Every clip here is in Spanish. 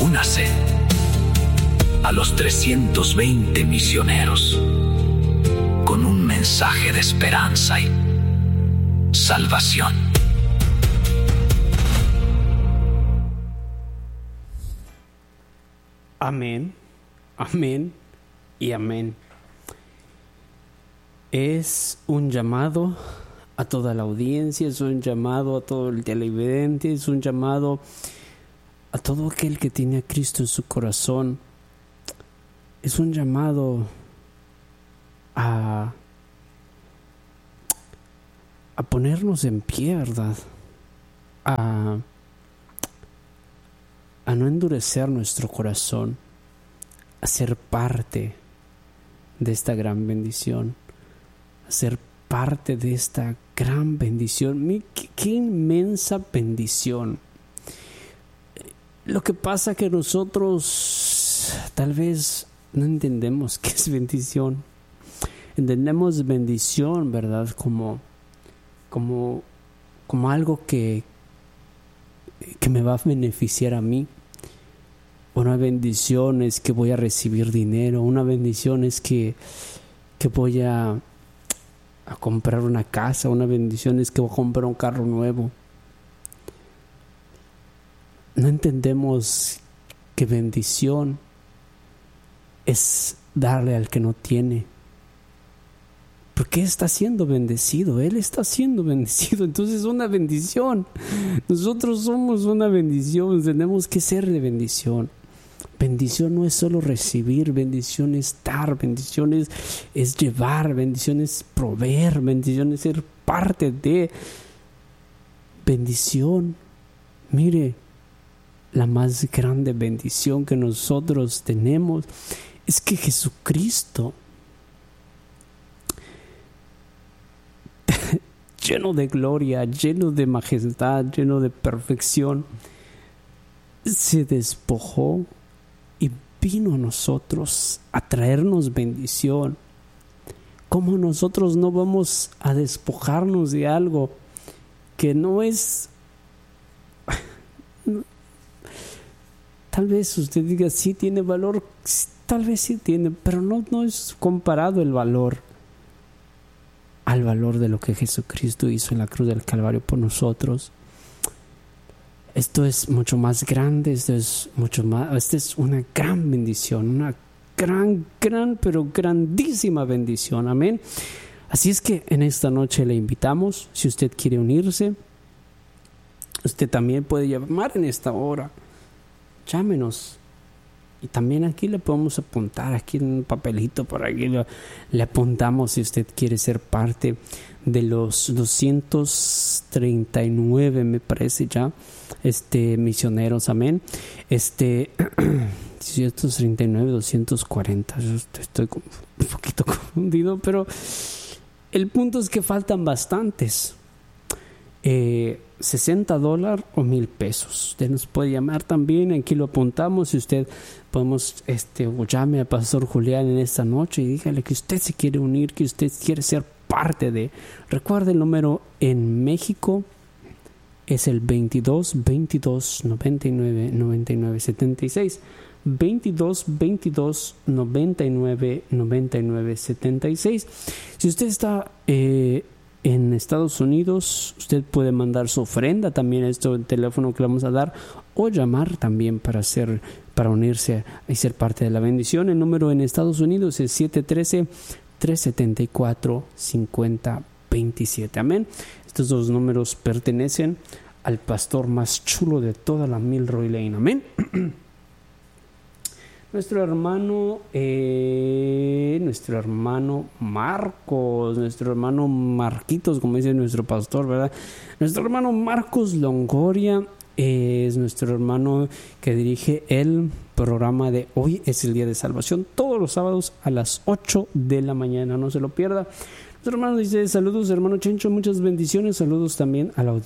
Únase a los 320 misioneros con un mensaje de esperanza y salvación. Amén, amén y amén. Es un llamado a toda la audiencia, es un llamado a todo el televidente, es un llamado a todo aquel que tiene a Cristo en su corazón. Es un llamado a ponernos en pie, ¿verdad? A no endurecer nuestro corazón, a ser parte de esta gran bendición, a ser parte de esta gran bendición. Qué inmensa bendición. Lo que pasa que nosotros tal vez no entendemos qué es bendición. Entendemos bendición, ¿verdad? Como algo que me va a beneficiar a mí. Una bendición es que voy a recibir dinero. Una bendición es que voy a comprar una casa. Una bendición es que voy a comprar un carro nuevo. No entendemos que bendición es darle al que no tiene. Porque está siendo bendecido, Él está siendo bendecido, entonces es una bendición. Nosotros somos una bendición, tenemos que ser de bendición. Bendición no es solo recibir, bendición es dar, bendición es llevar, bendición es proveer, bendición es ser parte de. Bendición, mire, la más grande bendición que nosotros tenemos es que Jesucristo, lleno de gloria, lleno de majestad, lleno de perfección, se despojó y vino a nosotros a traernos bendición. ¿Cómo nosotros no vamos a despojarnos de algo que no es? Tal vez usted diga, sí tiene valor, tal vez sí tiene, pero no es comparado el valor al valor de lo que Jesucristo hizo en la cruz del Calvario por nosotros. Esto es mucho más grande, esta es una gran bendición, una gran, pero grandísima bendición, amén. Así es que en esta noche le invitamos, si usted quiere unirse, usted también puede llamar en esta hora, llámenos. Y también aquí le podemos apuntar, aquí en un papelito por aquí le apuntamos si usted quiere ser parte de los 239, me parece ya, misioneros, amén. 239, 240, yo estoy un poquito confundido, pero el punto es que faltan bastantes. $60 o $1,000. Usted nos puede llamar también, aquí lo apuntamos. Si usted podemos, o llame a Pastor Julián en esta noche y dígale que usted se quiere unir, que usted quiere ser parte de. Recuerde el número en México es el 22 22 99 99 76. 22 22 99 99 76. Si usted está en Estados Unidos, usted puede mandar su ofrenda también a este teléfono que le vamos a dar, o llamar también para unirse y ser parte de la bendición. El número en Estados Unidos es 713-374-5027. Amén. Estos dos números pertenecen al pastor más chulo de toda la Milroy Lane. Amén. Nuestro hermano Marcos, nuestro hermano Marquitos, como dice nuestro pastor, ¿verdad? Nuestro hermano Marcos Longoria es nuestro hermano que dirige el programa de Hoy es el Día de Salvación, todos los sábados a las 8 de la mañana, no se lo pierda. Nuestro hermano dice, saludos hermano Chencho, muchas bendiciones, saludos también a la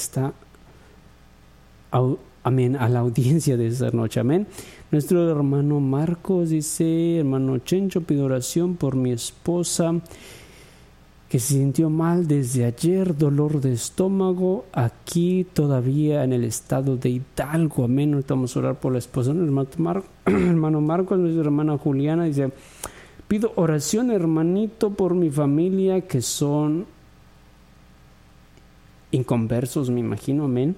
audiencia de esta noche, amén. Nuestro hermano Marcos dice, hermano Chencho, pido oración por mi esposa que se sintió mal desde ayer, dolor de estómago, aquí todavía en el estado de Hidalgo. Amén. Ahorita vamos a orar por la esposa del hermano Marcos, nuestra hermana Juliana. Dice: pido oración, hermanito, por mi familia que son inconversos, me imagino. Amén.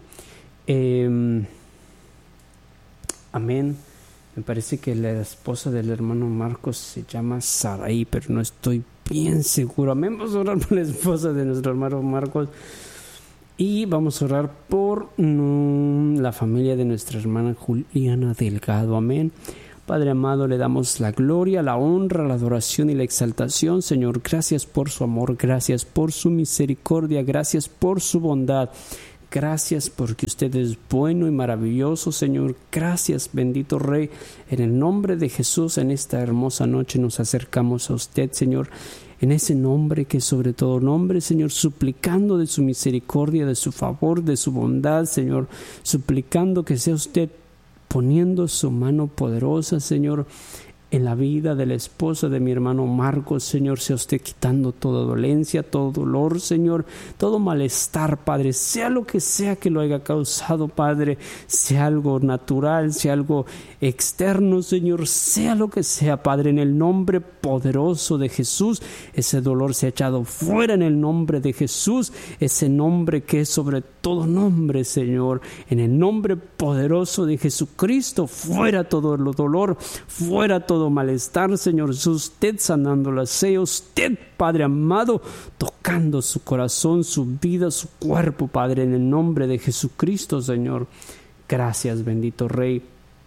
Amén. Me parece que la esposa del hermano Marcos se llama Saraí, pero no estoy bien seguro. Amén. Vamos a orar por la esposa de nuestro hermano Marcos. Y vamos a orar por la familia de nuestra hermana Juliana Delgado. Amén. Padre amado, le damos la gloria, la honra, la adoración y la exaltación. Señor, gracias por su amor, gracias por su misericordia, gracias por su bondad. Gracias porque usted es bueno y maravilloso, Señor. Gracias, bendito Rey. En el nombre de Jesús, en esta hermosa noche nos acercamos a usted, Señor. En ese nombre que es sobre todo nombre, Señor, suplicando de su misericordia, de su favor, de su bondad, Señor. Suplicando que sea usted poniendo su mano poderosa, Señor, en la vida de la esposa de mi hermano Marcos, Señor. Sea usted quitando toda dolencia, todo dolor, Señor, todo malestar, Padre, sea lo que sea que lo haya causado, Padre, sea algo natural, sea algo externo, Señor, sea lo que sea, Padre, en el nombre poderoso de Jesús, ese dolor se ha echado fuera en el nombre de Jesús, ese nombre que es sobre todo nombre, Señor, en el nombre poderoso de Jesucristo, fuera todo el dolor, fuera todo malestar, Señor. Es usted sanándola, sea usted, Padre amado, tocando su corazón, su vida, su cuerpo, Padre, en el nombre de Jesucristo, Señor. Gracias, bendito Rey.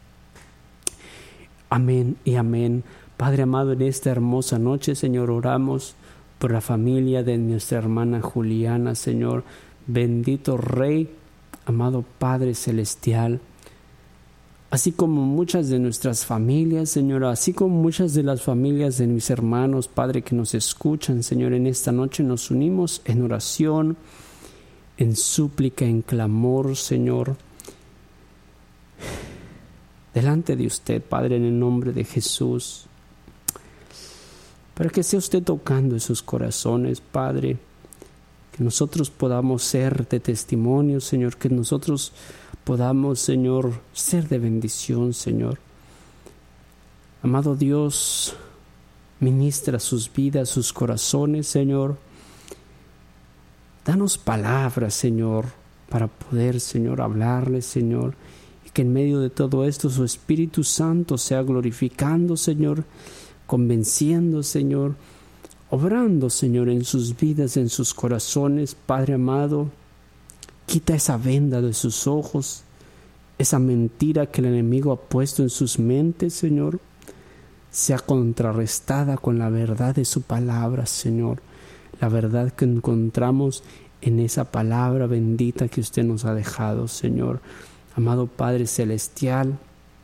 Amén y amén. Padre amado, en esta hermosa noche, Señor, oramos por la familia de nuestra hermana Juliana, Señor. Bendito Rey, amado Padre Celestial. Así como muchas de nuestras familias, Señor, así como muchas de las familias de mis hermanos, Padre, que nos escuchan, Señor, en esta noche nos unimos en oración, en súplica, en clamor, Señor, delante de usted, Padre, en el nombre de Jesús, para que sea usted tocando esos corazones, Padre, que nosotros podamos ser de testimonio, Señor, que nosotros podamos, Señor, ser de bendición, Señor. Amado Dios, ministra sus vidas, sus corazones, Señor. Danos palabras, Señor, para poder, Señor, hablarles, Señor, y que en medio de todo esto su Espíritu Santo sea glorificando, Señor, convenciendo, Señor, obrando, Señor, en sus vidas, en sus corazones, Padre amado. Quita esa venda de sus ojos, esa mentira que el enemigo ha puesto en sus mentes, Señor, sea contrarrestada con la verdad de su palabra, Señor. La verdad que encontramos en esa palabra bendita que usted nos ha dejado, Señor. Amado Padre Celestial,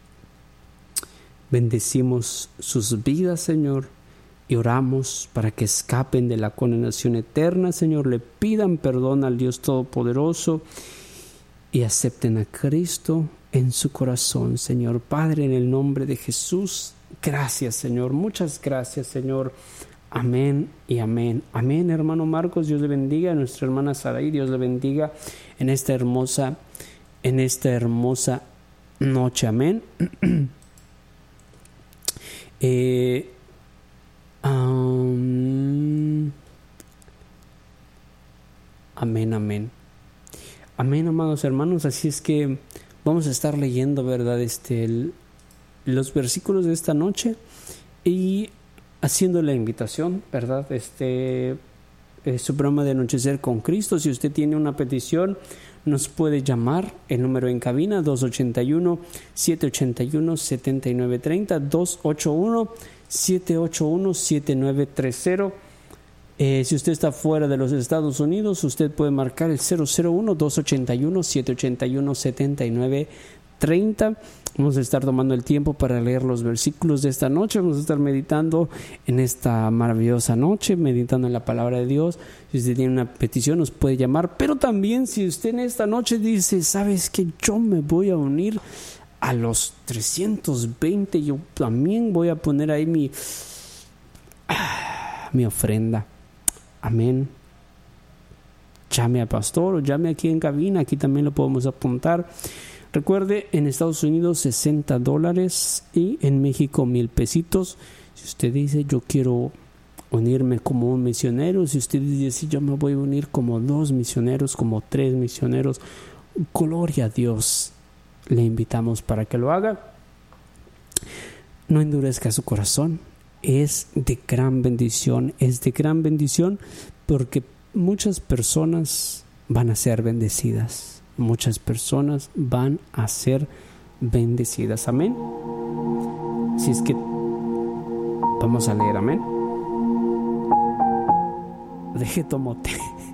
bendecimos sus vidas, Señor, y oramos para que escapen de la condenación eterna, Señor. Le pidan perdón al Dios Todopoderoso y acepten a Cristo en su corazón, Señor. Padre, en el nombre de Jesús, gracias, Señor. Muchas gracias, Señor. Amén y amén. Amén, hermano Marcos. Dios le bendiga. A nuestra hermana Saraí, Dios le bendiga en esta hermosa noche. Amén. Amén, amén. Amén, amados hermanos. Así es que vamos a estar leyendo, ¿verdad? Los versículos de esta noche y haciendo la invitación, ¿verdad? Su programa de Anochecer con Cristo. Si usted tiene una petición, nos puede llamar. El número en cabina 281-781-7930, 281-781-7930. Si usted está fuera de los Estados Unidos, usted puede marcar el 001-281-781-7930. Vamos a estar tomando el tiempo para leer los versículos de esta noche. Vamos a estar meditando en esta maravillosa noche, meditando en la palabra de Dios. Si usted tiene una petición, nos puede llamar. Pero también si usted en esta noche dice, ¿sabes qué? Yo me voy a unir a los 320. Yo también voy a poner ahí mi ofrenda. Amén. Llame al pastor o llame aquí en cabina, aquí también lo podemos apuntar. Recuerde, en Estados Unidos $60 y en México 1,000 pesitos. Si usted dice yo quiero unirme como un misionero, si usted dice sí, yo me voy a unir como 2 misioneros, como 3 misioneros, gloria a Dios, le invitamos para que lo haga. No endurezca su corazón, es de gran bendición, porque muchas personas van a ser bendecidas, amén. Si es que vamos a leer, amén. Deje tomo té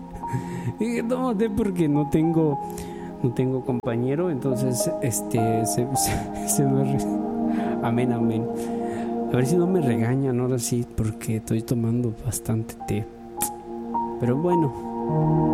porque no tengo compañero, entonces se me... Amén. A ver si no me regañan ahora sí, porque estoy tomando bastante té. Pero bueno,